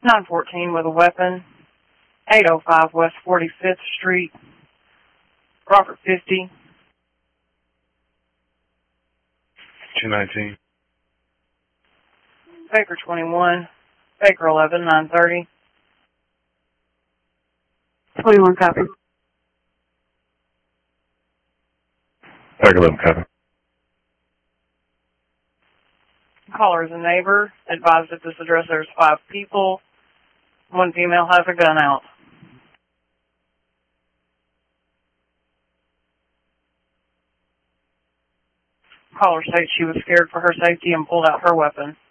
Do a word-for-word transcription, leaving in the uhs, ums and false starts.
nine fourteen with a weapon, eight oh five West forty-fifth Street, Crawford fifty. two nineteen. Baker twenty-one, Baker eleven, nine thirty. twenty-one copy. Baker eleven copy. Caller is a neighbor. Advised at this address there's five people. One female has a gun out. Caller states she was scared for her safety and pulled out her weapon.